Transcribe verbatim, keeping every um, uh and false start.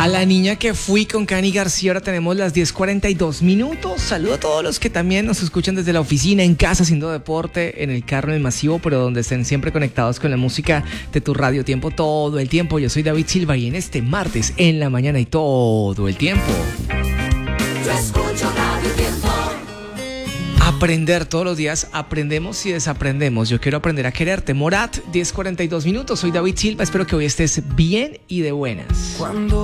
A la niña que fui con Cani García, ahora tenemos las diez cuarenta y dos minutos. Saludo a todos los que también nos escuchan desde la oficina, en casa, haciendo deporte, en el carro, en el masivo, pero donde estén siempre conectados con la música de tu radio tiempo todo el tiempo. Yo soy David Silva y en este martes en la mañana y todo el tiempo. Yo escucho Radio Tiempo. Aprender todos los días, aprendemos y desaprendemos. Yo quiero aprender a quererte. Morat, diez cuarenta y dos minutos. Soy David Silva, espero que hoy estés bien y de buenas. Cuando